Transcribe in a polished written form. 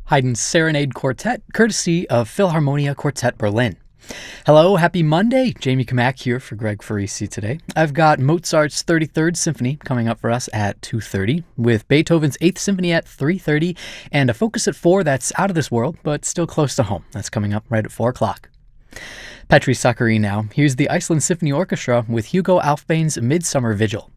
Haydn's Serenade Quartet, courtesy of Philharmonia Quartet Berlin. Hello, happy Monday. Jamie Kamak here for Greg Farisi today. I've got Mozart's 33rd Symphony coming up for us at 2:30, with Beethoven's 8th Symphony at 3:30, and a Focus at 4 that's out of this world, but still close to home. That's coming up right at 4 o'clock. Petri Sakari now. Here's the Iceland Symphony Orchestra with Hugo Alfvén's Midsummer Vigil.